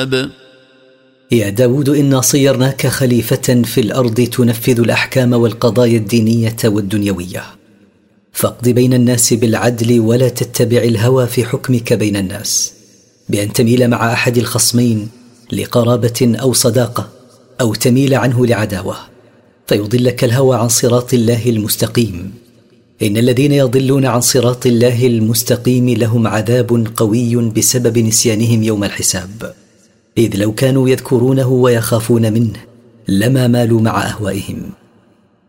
يا داود إنا صيرناك خليفة في الأرض تنفذ الأحكام والقضايا الدينية والدنيوية، فاقض بين الناس بالعدل ولا تتبع الهوى في حكمك بين الناس، بأن تميل مع أحد الخصمين لقرابة أو صداقة، أو تميل عنه لعداوة فيضلك الهوى عن صراط الله المستقيم. إن الذين يضلون عن صراط الله المستقيم لهم عذاب قوي بسبب نسيانهم يوم الحساب، إذ لو كانوا يذكرونه ويخافون منه لما مالوا مع أهوائهم.